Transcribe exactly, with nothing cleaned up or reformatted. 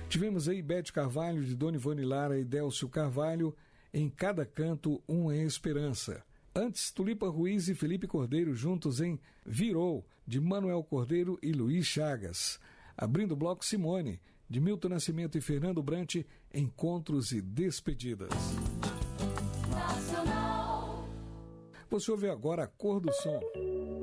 Tivemos aí Bete Carvalho, de Dona Ivone Lara e Délcio Carvalho, Em Cada Canto Uma Esperança. Antes, Tulipa Ruiz e Felipe Cordeiro juntos em Virou, de Manuel Cordeiro e Luiz Chagas. Abrindo o bloco, Simone, de Milton Nascimento e Fernando Brant, Encontros e Despedidas. Nacional. Você ouve agora A Cor do Som.